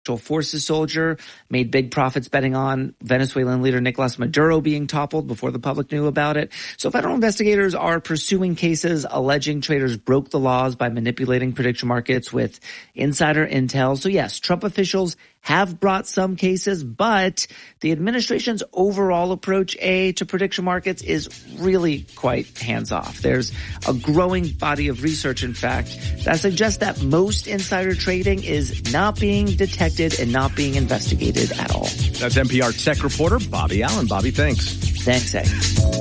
forces soldier made big profits betting on Venezuelan leader Nicolas Maduro being toppled before the public knew about it. So federal investigators are pursuing cases alleging traders broke the laws by manipulating prediction markets with insider intel. So yes, Trump officials have brought some cases, but the administration's overall approach, to prediction markets is really quite hands-off. There's a growing body of research, in fact, that suggests that most insider trading is not being detected and not being investigated at all. That's NPR tech reporter Bobby Allen. Bobby, thanks. Thanks, Ed.